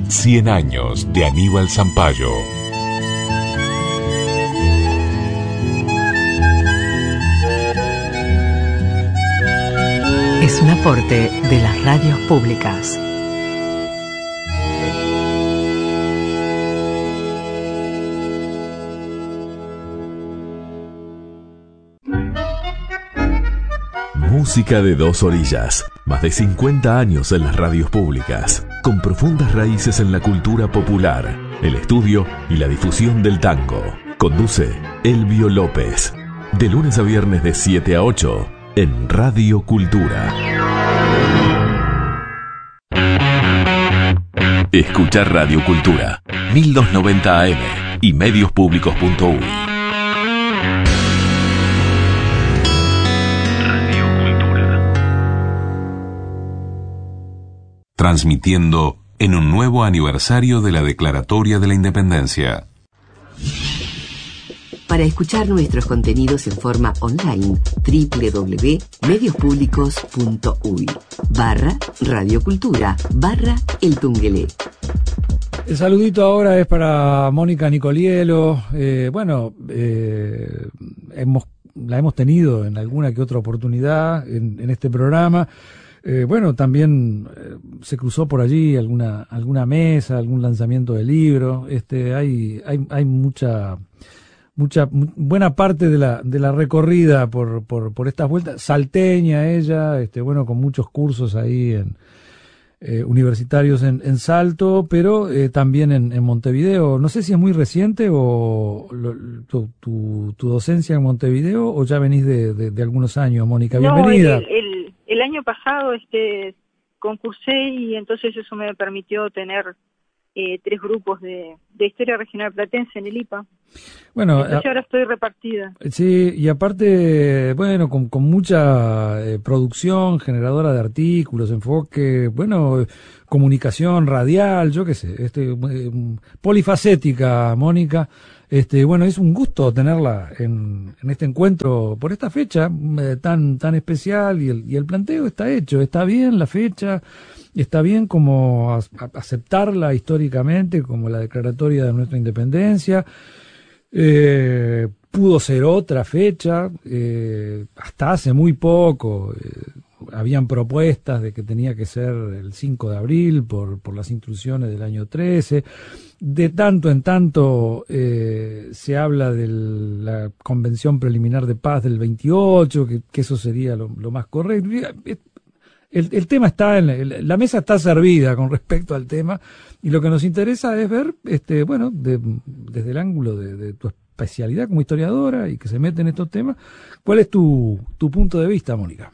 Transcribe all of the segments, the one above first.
100 años de Aníbal Zampayo. Es un aporte de las radios públicas. Música de dos orillas. Más de 50 años en las radios públicas. Con profundas raíces en la cultura popular, el estudio y la difusión del tango. Conduce Elvio López. De lunes a viernes de 7 a 8 en Radio Cultura. Escucha Radio Cultura 1290 AM y mediospublicos.uy. Transmitiendo en un nuevo aniversario de la Declaratoria de la Independencia. Para escuchar nuestros contenidos en forma online, www.mediospúblicos.uy/radiocultura/El Tungelé. El saludito ahora es para Mónica Nicolielo. La hemos tenido en alguna que otra oportunidad en este programa. También se cruzó por allí alguna mesa, algún lanzamiento de libro. Hay mucha buena parte de la recorrida por estas vueltas. Salteña ella, con muchos cursos ahí universitarios en Salto, pero también en Montevideo. No sé si es muy reciente o tu docencia en Montevideo, o ya venís de algunos años, Mónica. Bienvenida. No, el año pasado concursé y entonces eso me permitió tener 3 grupos de historia regional platense en el IPA. Bueno, entonces ahora estoy repartida. Sí, y aparte, con mucha producción, generadora de artículos, enfoque, comunicación radial, yo qué sé, polifacética, Mónica. Es un gusto tenerla en este encuentro por esta fecha tan especial, y el planteo está hecho, está bien la fecha, está bien como aceptarla históricamente como la declaratoria de nuestra independencia. Pudo ser otra fecha, hasta hace muy poco habían propuestas de que tenía que ser el 5 de abril por las instrucciones del año 13. De tanto en tanto se habla de la Convención Preliminar de Paz del 28, que eso sería lo más correcto. El tema está la mesa está servida con respecto al tema, y lo que nos interesa es ver, desde el ángulo de tu especialidad como historiadora y que se mete en estos temas, ¿cuál es tu punto de vista, Mónica?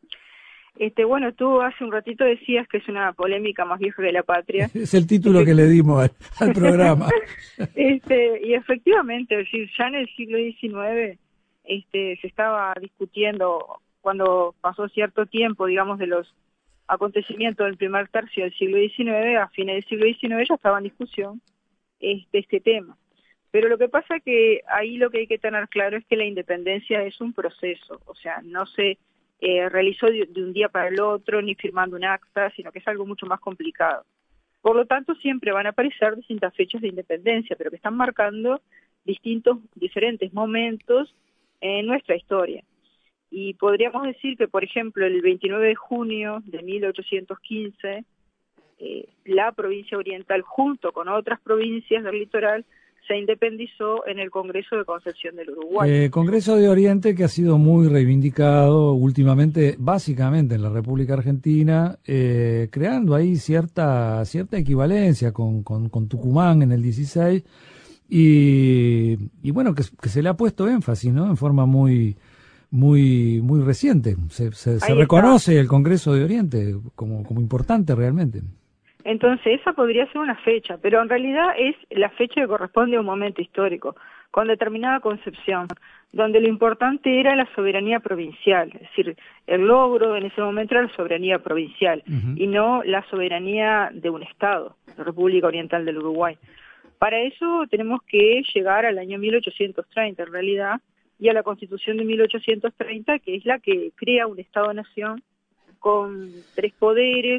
Tú hace un ratito decías que es una polémica más vieja que la patria. Es el título que le dimos al programa. Y efectivamente, es decir, ya en el siglo XIX se estaba discutiendo, cuando pasó cierto tiempo, digamos, de los acontecimientos del primer tercio del siglo XIX, a fines del siglo XIX ya estaba en discusión este tema. Pero lo que pasa que ahí lo que hay que tener claro es que la independencia es un proceso, o sea, no se realizó de un día para el otro, ni firmando un acta, sino que es algo mucho más complicado. Por lo tanto, siempre van a aparecer distintas fechas de independencia, pero que están marcando diferentes momentos en nuestra historia. Y podríamos decir que, por ejemplo, el 29 de junio de 1815, la provincia oriental, junto con otras provincias del litoral, se independizó en el Congreso de Concepción del Uruguay. Congreso de Oriente, que ha sido muy reivindicado últimamente, básicamente en la República Argentina, creando ahí cierta equivalencia con Tucumán en el 16, y que se le ha puesto énfasis, ¿no? En forma muy reciente. Se reconoce el Congreso de Oriente como importante realmente. Entonces, esa podría ser una fecha, pero en realidad es la fecha que corresponde a un momento histórico, con determinada concepción, donde lo importante era la soberanía provincial, es decir, el logro en ese momento era la soberanía provincial, y no la soberanía de un Estado, la República Oriental del Uruguay. Para eso tenemos que llegar al año 1830, en realidad, y a la Constitución de 1830, que es la que crea un Estado-nación con 3 poderes,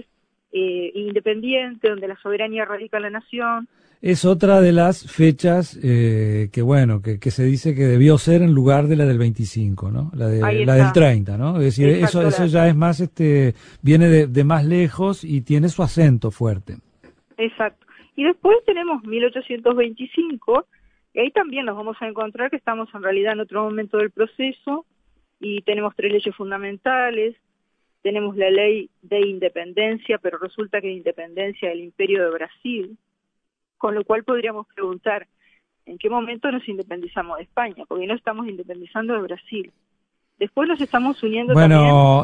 independiente, donde la soberanía radica en la nación. Es otra de las fechas que bueno, que se dice que debió ser en lugar de la del 25, ¿no? La del 30, ¿no? Es decir, exacto, eso ya es más, viene de más lejos y tiene su acento fuerte. Exacto. Y después tenemos 1825, y ahí también nos vamos a encontrar que estamos en realidad en otro momento del proceso, y tenemos 3 leyes fundamentales, tenemos la ley de independencia, pero resulta que de independencia del Imperio de Brasil, con lo cual podríamos preguntar, ¿en qué momento nos independizamos de España? Porque no estamos independizando de Brasil. Después nos estamos uniendo también.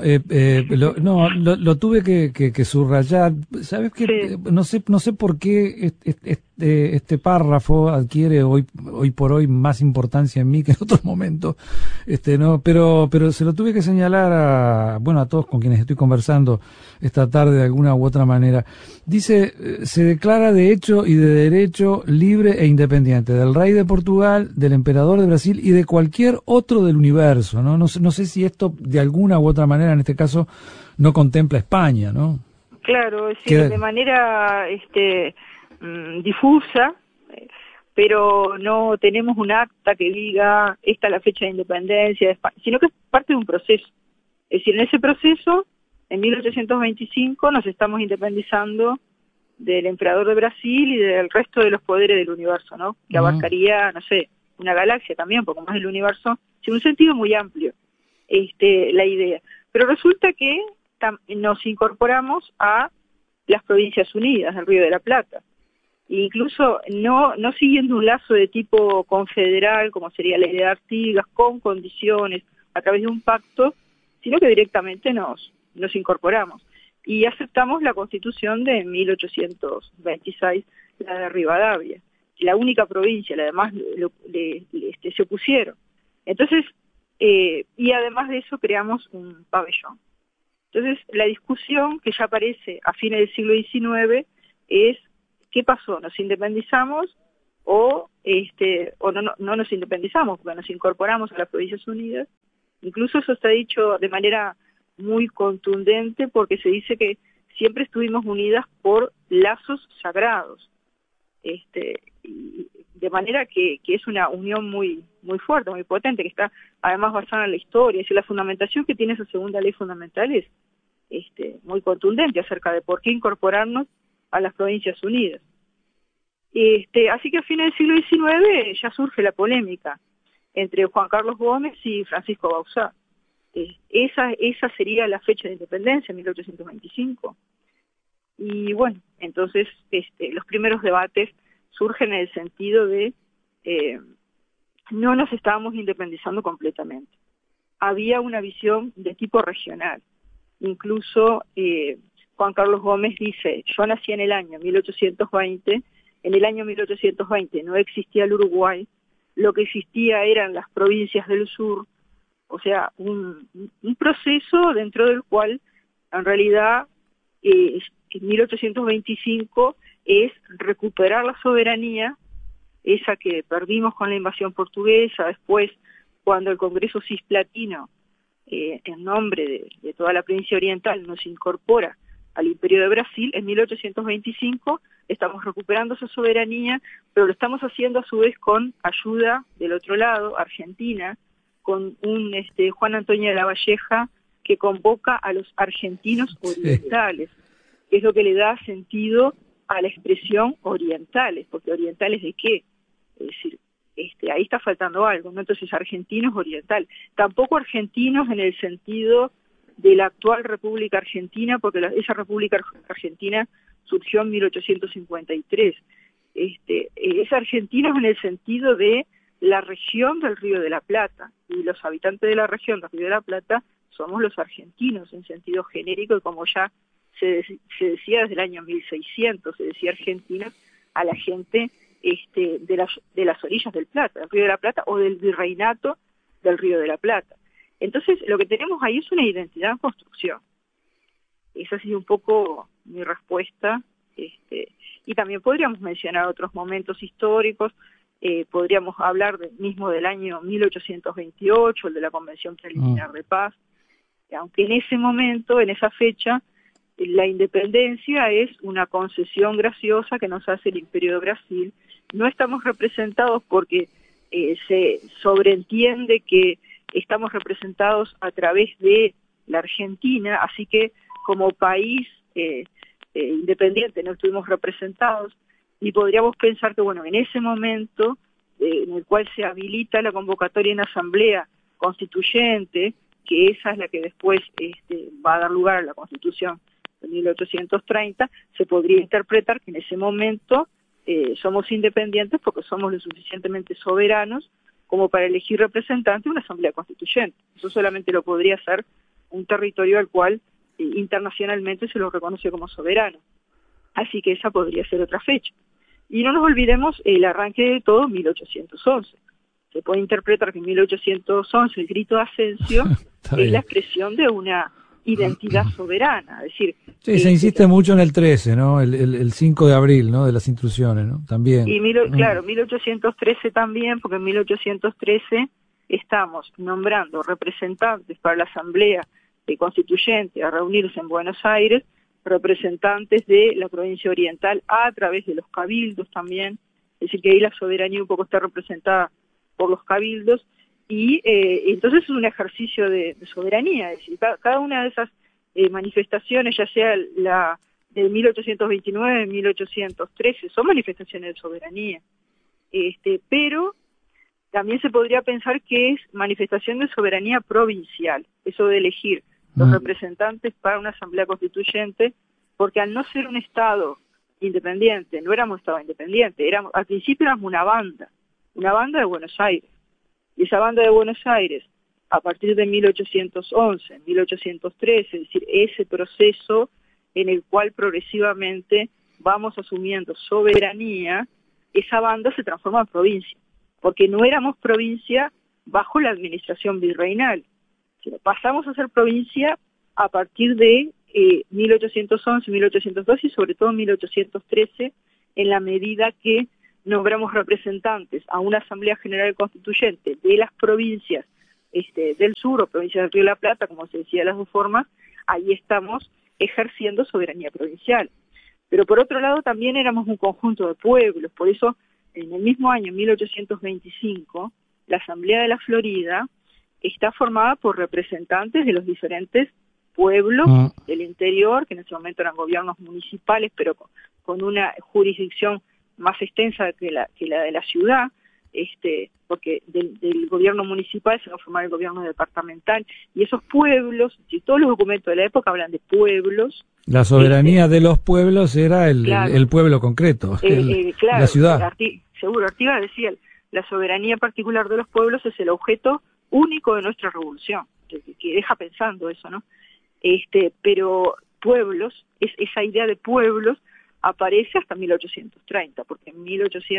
Lo tuve que subrayar. ¿Sabes qué? Sí. No sé por qué este párrafo adquiere hoy por hoy más importancia en mí que en otros momentos. Pero se lo tuve que señalar a todos con quienes estoy conversando esta tarde de alguna u otra manera. Dice, se declara de hecho y de derecho libre e independiente del rey de Portugal, del emperador de Brasil y de cualquier otro del universo, ¿no? No sé si esto de alguna u otra manera en este caso no contempla España, ¿no? Claro, es decir, de manera difusa, pero no tenemos un acta que diga esta es la fecha de independencia de España, sino que es parte de un proceso. Es decir, en ese proceso, en 1825, nos estamos independizando del emperador de Brasil y del resto de los poderes del universo, ¿no? Que abarcaría, no sé, una galaxia también, porque más el universo, en un sentido muy amplio, la idea. Pero resulta que nos incorporamos a las Provincias Unidas del Río de la Plata. E incluso no siguiendo un lazo de tipo confederal, como sería la ley de Artigas, con condiciones, a través de un pacto, sino que directamente nos incorporamos. Y aceptamos la Constitución de 1826, la de Rivadavia, la única provincia, además se opusieron. Entonces, y además de eso creamos un pabellón. Entonces, la discusión que ya aparece a fines del siglo XIX es ¿qué pasó? ¿Nos independizamos o no nos independizamos? Porque nos incorporamos a las Provincias Unidas. Incluso eso está dicho de manera muy contundente porque se dice que siempre estuvimos unidas por lazos sagrados. De manera que es una unión muy muy fuerte, muy potente, que está además basada en la historia. Es decir, la fundamentación que tiene esa segunda ley fundamental es muy contundente acerca de por qué incorporarnos a las Provincias Unidas. Así que a fines del siglo XIX ya surge la polémica entre Juan Carlos Gómez y Francisco Bauzá. Esa sería la fecha de independencia, 1825. Y bueno, entonces los primeros debates surgen en el sentido de no nos estábamos independizando completamente. Había una visión de tipo regional. Incluso Juan Carlos Gómez dice, yo nací en el año 1820, en el año 1820 no existía el Uruguay, lo que existía eran las provincias del sur, o sea, un proceso dentro del cual en realidad en 1825 es recuperar la soberanía, esa que perdimos con la invasión portuguesa, después cuando el Congreso Cisplatino, en nombre de toda la provincia oriental, nos incorpora al Imperio de Brasil, en 1825 estamos recuperando esa soberanía, pero lo estamos haciendo a su vez con ayuda del otro lado, Argentina, con un Juan Antonio de la Valleja que convoca a los argentinos orientales, que es lo que le da sentido a la expresión orientales, porque orientales ¿de qué? Es decir, ahí está faltando algo, ¿no? Entonces argentinos oriental, tampoco argentinos en el sentido de la actual República Argentina, porque esa República Argentina surgió en 1853. Es argentinos en el sentido de la región del Río de la Plata, y los habitantes de la región del Río de la Plata somos los argentinos en sentido genérico, y como ya se decía desde el año 1600, se decía argentinos a la gente de las orillas del Plata, del Río de la Plata, o del virreinato del Río de la Plata. Entonces, lo que tenemos ahí es una identidad en construcción. Esa ha sido un poco mi respuesta. Y también podríamos mencionar otros momentos históricos. Podríamos hablar mismo del año 1828, el de la Convención Preliminar de Paz. Aunque en ese momento, en esa fecha, la independencia es una concesión graciosa que nos hace el Imperio de Brasil. No estamos representados porque se sobreentiende que estamos representados a través de la Argentina, así que como país independiente no estuvimos representados, y podríamos pensar que, bueno, en ese momento en el cual se habilita la convocatoria en asamblea constituyente, que esa es la que después va a dar lugar a la Constitución de 1830, se podría interpretar que en ese momento somos independientes porque somos lo suficientemente soberanos como para elegir representantes de una asamblea constituyente. Eso solamente lo podría hacer un territorio al cual internacionalmente se lo reconoce como soberano. Así que esa podría ser otra fecha. Y no nos olvidemos el arranque de todo, 1811. Se puede interpretar que en 1811 el grito de Ascencio es la expresión de una identidad soberana, es decir... Sí, se insiste mucho en el 13, ¿no? El 5 de abril, ¿no? De las instrucciones, ¿no? También. Y claro, 1813 también, porque en 1813 estamos nombrando representantes para la Asamblea Constituyente a reunirse en Buenos Aires, representantes de la provincia oriental a través de los cabildos también, es decir, que ahí la soberanía un poco está representada por los cabildos, y entonces es un ejercicio de soberanía, es decir, cada una de esas manifestaciones, ya sea la de 1829, 1813, son manifestaciones de soberanía, pero también se podría pensar que es manifestación de soberanía provincial, eso de elegir los representantes para una asamblea constituyente, porque al no ser un Estado independiente, no éramos Estado independiente, al principio éramos una banda de Buenos Aires, y esa banda de Buenos Aires, a partir de 1811, 1813, es decir, ese proceso en el cual progresivamente vamos asumiendo soberanía, esa banda se transforma en provincia, porque no éramos provincia bajo la administración virreinal, sino pasamos a ser provincia a partir de 1811, 1812 y sobre todo 1813, en la medida que nombramos representantes a una Asamblea General Constituyente de las provincias del sur o provincias del Río de la Plata, como se decía de las dos formas, ahí estamos ejerciendo soberanía provincial. Pero por otro lado también éramos un conjunto de pueblos, por eso en el mismo año, 1825, la Asamblea de la Florida está formada por representantes de los diferentes pueblos del interior, que en ese momento eran gobiernos municipales, pero con una jurisdicción más extensa que la de la ciudad, porque del gobierno municipal se va a formar el gobierno departamental, y esos pueblos, y todos los documentos de la época hablan de pueblos. La soberanía de los pueblos era el pueblo concreto, claro, la ciudad. Seguro, Artigas decía, la soberanía particular de los pueblos es el objeto único de nuestra revolución, que deja pensando eso, ¿no? Pero pueblos, esa idea de pueblos aparece hasta 1830, porque en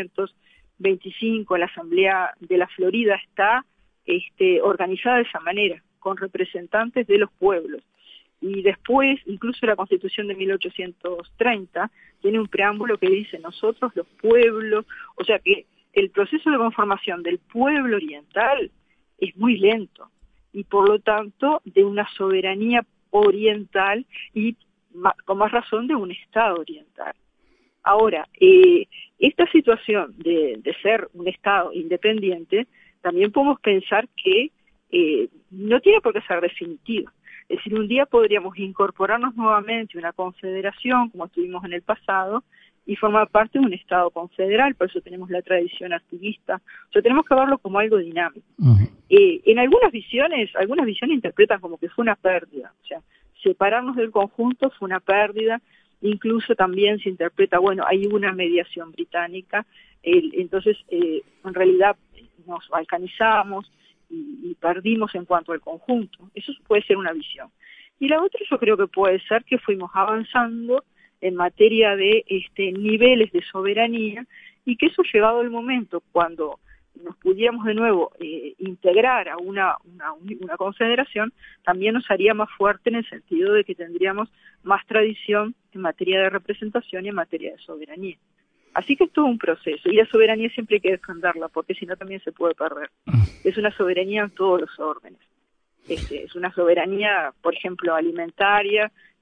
1825 la Asamblea de la Florida está organizada de esa manera, con representantes de los pueblos. Y después, incluso la Constitución de 1830 tiene un preámbulo que dice nosotros los pueblos, o sea que el proceso de conformación del pueblo oriental es muy lento y por lo tanto de una soberanía oriental y con más razón de un Estado oriental. Ahora, esta situación de ser un Estado independiente, también podemos pensar que no tiene por qué ser definitiva. Es decir, un día podríamos incorporarnos nuevamente a una confederación, como estuvimos en el pasado, y formar parte de un Estado confederal, por eso tenemos la tradición artiguista. O sea, tenemos que verlo como algo dinámico. En algunas visiones interpretan como que fue una pérdida, o sea, separarnos del conjunto fue una pérdida, incluso también se interpreta, bueno, hay una mediación británica, entonces en realidad nos balcanizamos y perdimos en cuanto al conjunto. Eso puede ser una visión. Y la otra yo creo que puede ser que fuimos avanzando en materia de niveles de soberanía y que eso llegado el momento cuando nos pudiéramos de nuevo integrar a una confederación, también nos haría más fuerte en el sentido de que tendríamos más tradición en materia de representación y en materia de soberanía. Así que es todo un proceso, y la soberanía siempre hay que defenderla, porque si no también se puede perder. Es una soberanía en todos los órdenes. Es una soberanía, por ejemplo, alimentaria,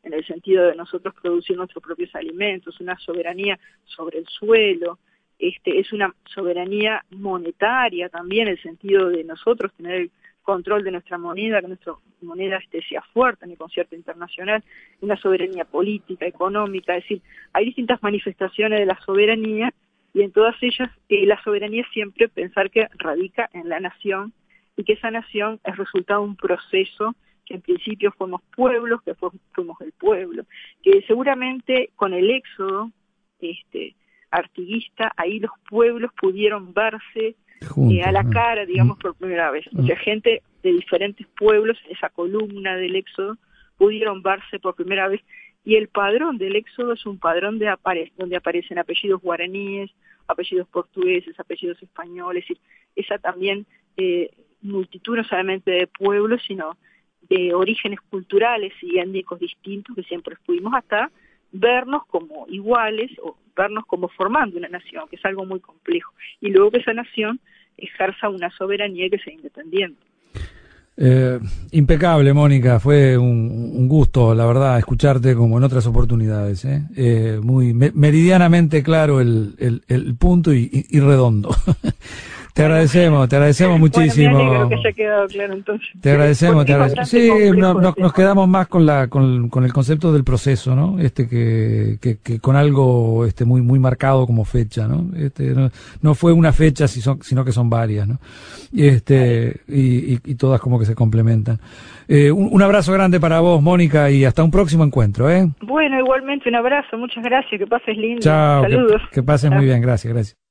en el sentido de nosotros producir nuestros propios alimentos, una soberanía sobre el suelo, es una soberanía monetaria también, en el sentido de nosotros tener el control de nuestra moneda, que nuestra moneda sea fuerte en el concierto internacional, una soberanía política, económica, es decir, hay distintas manifestaciones de la soberanía, y en todas ellas la soberanía siempre pensar que radica en la nación, y que esa nación es resultado de un proceso que en principio fuimos pueblos, que fuimos el pueblo, que seguramente con el éxodo artiguista, ahí los pueblos pudieron verse a la cara, digamos, por primera vez. O sea, gente de diferentes pueblos, esa columna del éxodo, pudieron verse por primera vez. Y el padrón del éxodo es un padrón donde aparecen apellidos guaraníes, apellidos portugueses, apellidos españoles, y esa también multitud no solamente de pueblos, sino de orígenes culturales y étnicos distintos que siempre fuimos, hasta vernos como iguales o vernos como formando una nación, que es algo muy complejo, y luego que esa nación ejerza una soberanía que sea independiente. Impecable, Mónica, fue un gusto, la verdad, escucharte como en otras oportunidades, muy meridianamente claro el punto y redondo. Te agradecemos muchísimo. Bueno, me alegro que haya quedado claro, entonces. Te agradecemos. Sí, nos quedamos más con el concepto del proceso, ¿no? Que con algo muy marcado como fecha, ¿no? No fue una fecha, sino que son varias, ¿no? Y todas como que se complementan. Un abrazo grande para vos, Mónica, y hasta un próximo encuentro, ¿eh? Bueno, igualmente un abrazo, muchas gracias, que pases lindo. Chao, saludos. Que pases muy bien, gracias.